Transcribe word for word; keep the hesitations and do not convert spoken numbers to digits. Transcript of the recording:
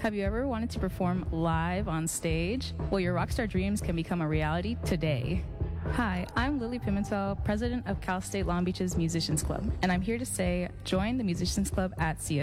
Have you ever wanted to perform live on stage? Well, your rockstar dreams can become a reality today. Hi, I'm Lily Pimentel, president of Cal State Long Beach's Musicians Club, and I'm here to say join the Musicians Club at C S U.